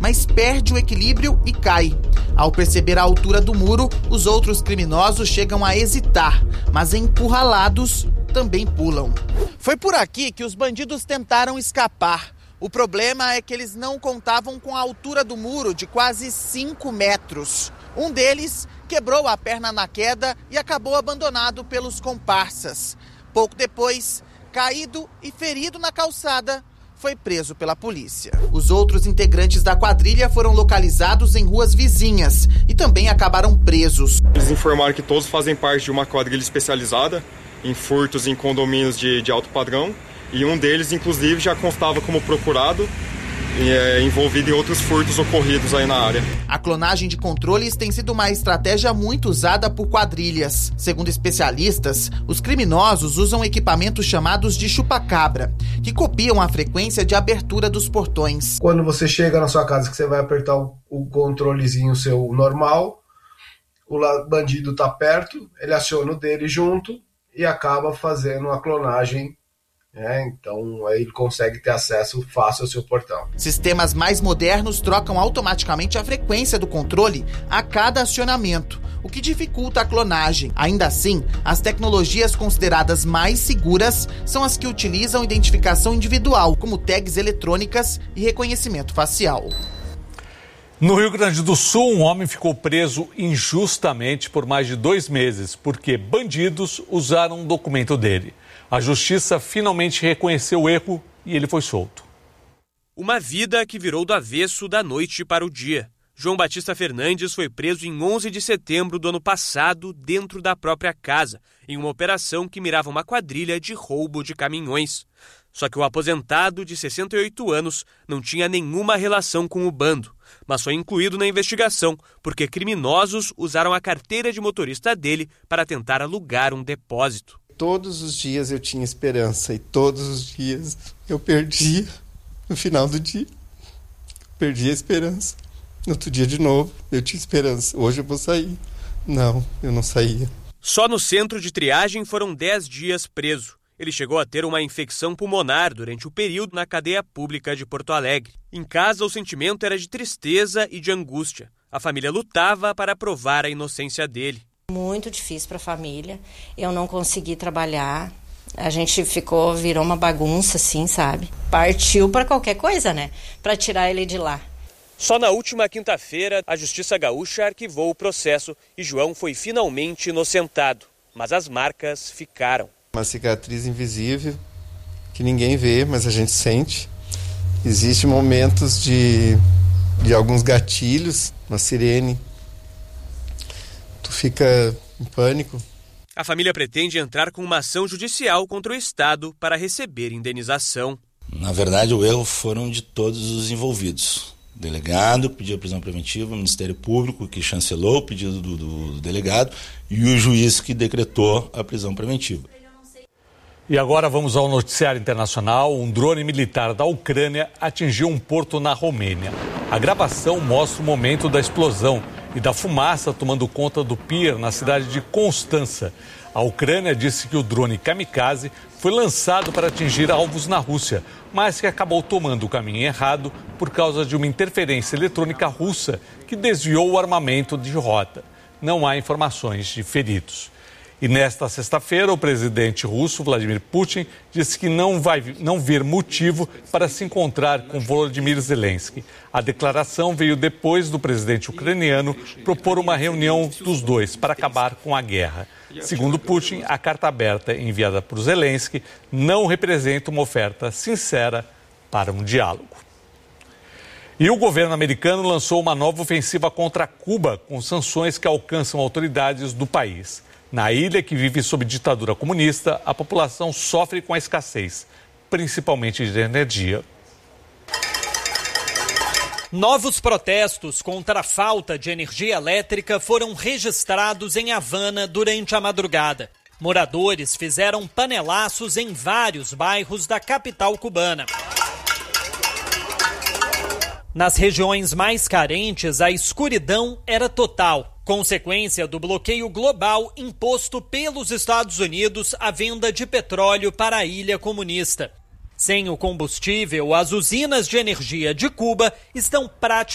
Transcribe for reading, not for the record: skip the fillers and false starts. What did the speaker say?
mas perde o equilíbrio e cai. Ao perceber a altura do muro, os outros criminosos chegam a hesitar, mas encurralados também pulam. Foi por aqui que os bandidos tentaram escapar. O problema é que eles não contavam com a altura do muro de quase 5 metros. Um deles quebrou a perna na queda e acabou abandonado pelos comparsas. Pouco depois, caído e ferido na calçada, foi preso pela polícia. Os outros integrantes da quadrilha foram localizados em ruas vizinhas e também acabaram presos. Eles informaram que todos fazem parte de uma quadrilha especializada em furtos em condomínios de alto padrão. E um deles, inclusive, já constava como procurado e envolvido em outros furtos ocorridos aí na área. A clonagem de controles tem sido uma estratégia muito usada por quadrilhas. Segundo especialistas, os criminosos usam equipamentos chamados de chupa-cabra, que copiam a frequência de abertura dos portões. Quando você chega na sua casa, que você vai apertar o controlezinho seu normal, o bandido está perto, ele aciona o dele junto e acaba fazendo a clonagem. Então aí ele consegue ter acesso fácil ao seu portão. Sistemas mais modernos trocam automaticamente a frequência do controle a cada acionamento, o que dificulta a clonagem. Ainda assim, as tecnologias consideradas mais seguras são as que utilizam identificação individual, como tags eletrônicas e reconhecimento facial. No Rio Grande do Sul, um homem ficou preso injustamente por mais de 2 meses, porque bandidos usaram um documento dele. A justiça finalmente reconheceu o erro e ele foi solto. Uma vida que virou do avesso da noite para o dia. João Batista Fernandes foi preso em 11 de setembro do ano passado, dentro da própria casa, em uma operação que mirava uma quadrilha de roubo de caminhões. Só que o aposentado, de 68 anos, não tinha nenhuma relação com o bando, mas foi incluído na investigação porque criminosos usaram a carteira de motorista dele para tentar alugar um depósito. Todos os dias eu tinha esperança e todos os dias eu perdia no final do dia. Perdi a esperança. No outro dia de novo, eu tinha esperança. Hoje eu vou sair. Não, eu não saía. Só no centro de triagem foram 10 dias preso. Ele chegou a ter uma infecção pulmonar durante o período na cadeia pública de Porto Alegre. Em casa, o sentimento era de tristeza e de angústia. A família lutava para provar a inocência dele. Muito difícil para a família. Eu não consegui trabalhar. A gente virou uma bagunça, assim, sabe? Partiu para qualquer coisa, né? Para tirar ele de lá. Só na última quinta-feira, a Justiça Gaúcha arquivou o processo e João foi finalmente inocentado. Mas as marcas ficaram. Uma cicatriz invisível que ninguém vê, mas a gente sente. Existem momentos de alguns gatilhos, uma sirene. Tu fica em pânico. A família pretende entrar com uma ação judicial contra o Estado para receber indenização. Na verdade, o erro foram de todos os envolvidos. O delegado pediu a prisão preventiva, o Ministério Público que chancelou o pedido do delegado e o juiz que decretou a prisão preventiva. E agora vamos ao noticiário internacional. Um drone militar da Ucrânia atingiu um porto na Romênia. A gravação mostra o momento da explosão e da fumaça tomando conta do pier na cidade de Constança. A Ucrânia disse que o drone kamikaze foi lançado para atingir alvos na Rússia, mas que acabou tomando o caminho errado por causa de uma interferência eletrônica russa que desviou o armamento de rota. Não há informações de feridos. E nesta sexta-feira, o presidente russo, Vladimir Putin, disse que não vê motivo para se encontrar com Volodymyr Zelensky. A declaração veio depois do presidente ucraniano propor uma reunião dos dois para acabar com a guerra. Segundo Putin, a carta aberta enviada por Zelensky não representa uma oferta sincera para um diálogo. E o governo americano lançou uma nova ofensiva contra Cuba, com sanções que alcançam autoridades do país. Na ilha, que vive sob ditadura comunista, a população sofre com a escassez, principalmente de energia. Novos protestos contra a falta de energia elétrica foram registrados em Havana durante a madrugada. Moradores fizeram panelaços em vários bairros da capital cubana. Nas regiões mais carentes, a escuridão era total, consequência do bloqueio global imposto pelos Estados Unidos à venda de petróleo para a ilha comunista. Sem o combustível, as usinas de energia de Cuba estão praticamente